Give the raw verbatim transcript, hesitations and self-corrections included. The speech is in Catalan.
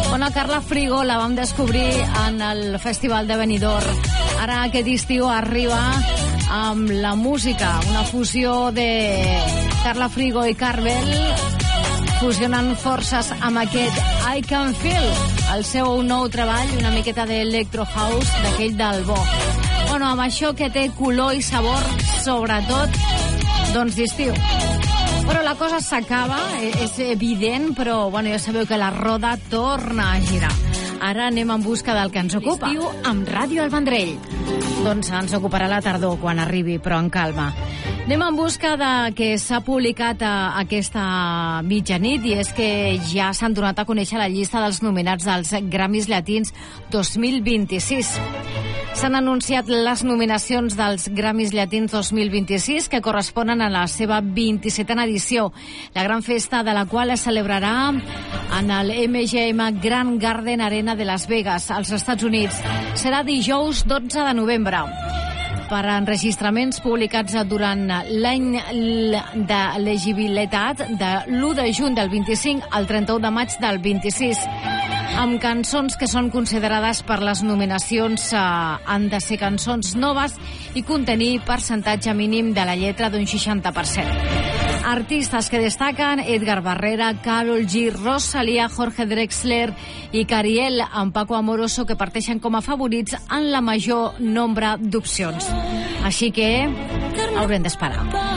on a Carla Frigo la vam descobrir en el Festival de Benidorm. Ara aquest estiu arriba amb la música, una fusió de Carla Frigo i Carvel, fusionant forces amb aquest I Can Feel, el seu nou treball, una miqueta d'electro house d'aquell del bo. Bueno, amb això que té color i sabor, sobretot, doncs d'estiu. Però la cosa s'acaba, és evident, però bueno, ja sabeu que la roda torna a girar. Ara anem en busca del que ens ocupa. Estiu amb Ràdio El Vendrell. Doncs ens ocuparà la tardor quan arribi, però en calma. Anem en busca de que s'ha publicat a aquesta mitjanit, i és que ja s'han donat a conèixer la llista dels nominats dels Grammys Llatins dos mil vint-i-sis. S'han anunciat les nominacions dels Grammys Llatins dos mil vint-i-sis, que corresponen a la seva vint-i-setena edició, la gran festa de la qual es celebrarà en el M G M Grand Garden Arena de Las Vegas, als Estats Units. Serà dijous dotze de novembre. Per enregistraments publicats durant l'any d'elegibilitat de l'u de juny del vint-i-cinc al trenta-u de maig del vint-i-sis, amb cançons que són considerades per les nominacions eh, han de ser cançons noves i contenir percentatge mínim de la lletra d'un seixanta per cent. Artistes que destaquen: Edgar Barrera, Karol G, Rosalía, Jorge Drexler i Cariel, amb Paco Amoroso, que parteixen com a favorits en la major nombre d'opcions. Així que haurem d'esperar.